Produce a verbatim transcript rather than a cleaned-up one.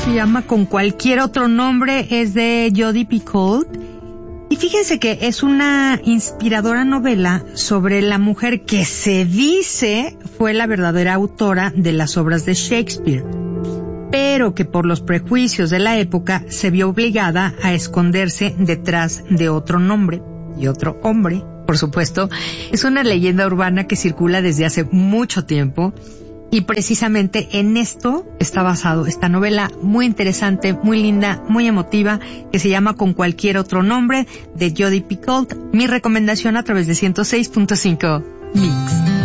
Se llama Con cualquier otro nombre, es de Jodi Picoult. Y fíjense que es una inspiradora novela sobre la mujer que se dice fue la verdadera autora de las obras de Shakespeare, pero que por los prejuicios de la época se vio obligada a esconderse detrás de otro nombre y otro hombre. Por supuesto, es una leyenda urbana que circula desde hace mucho tiempo. Y precisamente en esto está basado esta novela muy interesante, muy linda, muy emotiva, que se llama Con cualquier otro nombre, de Jodi Picoult. Mi recomendación a través de ciento seis punto cinco Mix.